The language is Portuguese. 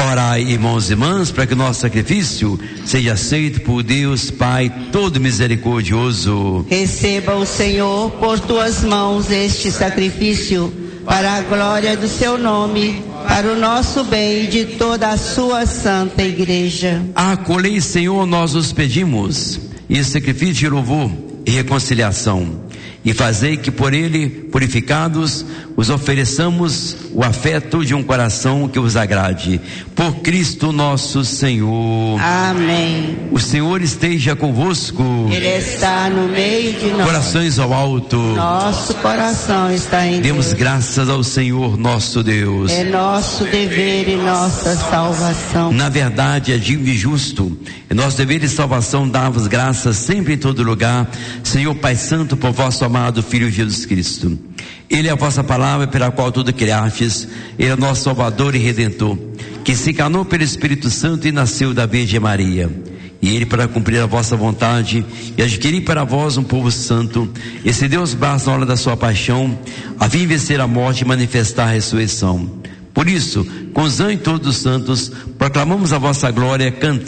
Orai, irmãos e irmãs, para que o nosso sacrifício seja aceito por Deus Pai todo misericordioso. Receba o Senhor por tuas mãos este sacrifício, para a glória do seu nome, para o nosso bem e de toda a sua santa igreja. Acolhei, Senhor, nós os pedimos, e sacrifício de louvor e reconciliação, e fazei que por ele, purificados, os ofereçamos o afeto de um coração que vos agrade. Por Cristo nosso Senhor. Amém. O Senhor esteja convosco. Ele está no meio de nós. Corações ao alto. Nosso coração está em Demos Deus. graças ao Senhor nosso Deus. É nosso dever e nossa salvação. Na verdade, é digno e justo, é nosso dever e salvação dar-vos graças sempre em todo lugar, Senhor Pai Santo, por vosso amado Filho Jesus Cristo. Ele é a vossa palavra pela qual tudo criastes. Ele é nosso Salvador e Redentor, que se encarnou pelo Espírito Santo e nasceu da Virgem Maria. E ele, para cumprir a vossa vontade e adquirir para vós um povo santo, excedeu os braços na hora da sua paixão, a fim de vencer a morte e manifestar a ressurreição. Por isso, com os anjos e todos os santos, proclamamos a vossa glória, cantando